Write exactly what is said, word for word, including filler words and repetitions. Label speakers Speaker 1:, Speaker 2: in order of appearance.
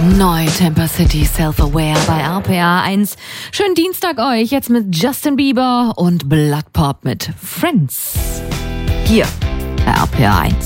Speaker 1: Neu Temper City Self-Aware bei R P R eins. Schönen Dienstag euch, jetzt mit Justin Bieber und Blood Pop mit Friends. Hier bei R P R eins.